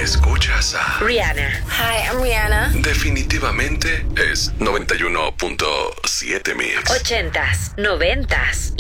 escuchas a Rihanna. Hi, I'm Rihanna. Definitivamente es 91.7 Mix. 80s, 90s